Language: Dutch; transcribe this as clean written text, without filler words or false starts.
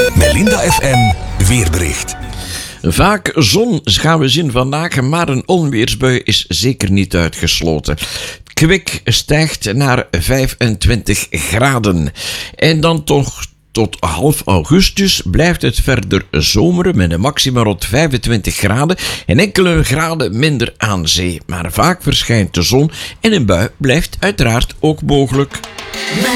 Melinda FM weerbericht. Vaak zon gaan we zien vandaag, maar een onweersbui is zeker niet uitgesloten. Het kwik stijgt naar 25 graden. En dan toch tot half augustus blijft het verder zomeren met een maximum rond 25 graden en enkele graden minder aan zee. Maar vaak verschijnt de zon en een bui blijft uiteraard ook mogelijk.